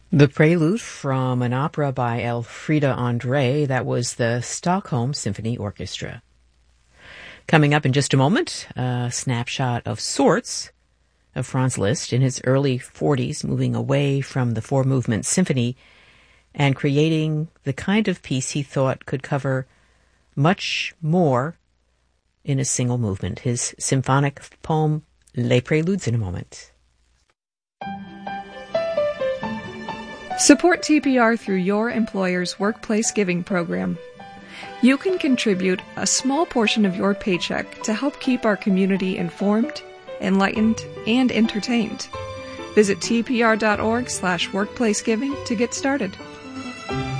The prelude from an opera by Elfriede André, that was the Stockholm Symphony Orchestra. Coming up in just a moment, a snapshot of sorts of Franz Liszt in his early 40s, moving away from the four-movement symphony and creating the kind of piece he thought could cover much more in a single movement. His symphonic poem, Les Préludes, in a moment. Support TPR through your employer's workplace giving program. You can contribute a small portion of your paycheck to help keep our community informed, enlightened, and entertained. Visit tpr.org/workplacegiving to get started.